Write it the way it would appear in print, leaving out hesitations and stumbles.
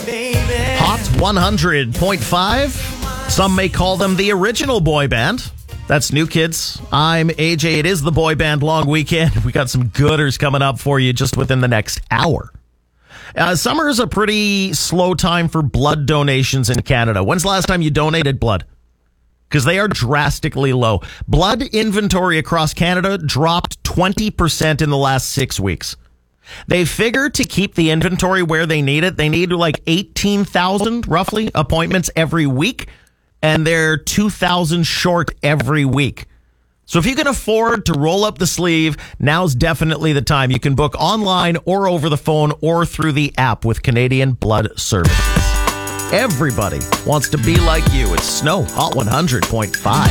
Hot 100.5. Some may call them the original boy band. That's New Kids. I'm AJ. It is the boy band long weekend. We got some gooders coming up for you just within the next hour. Summer is a pretty slow time for blood donations in Canada. When's the last time you donated blood? Because they are drastically low. Blood inventory across Canada dropped 20% in the last 6 weeks. They figure to keep the inventory where they need it, they need like 18,000, roughly, appointments every week, and they're 2,000 short every week. So if you can afford to roll up the sleeve, now's definitely the time. You can book online or over the phone or through the app with Canadian Blood Services. Everybody wants to be like you. It's Snow Hot 100.5.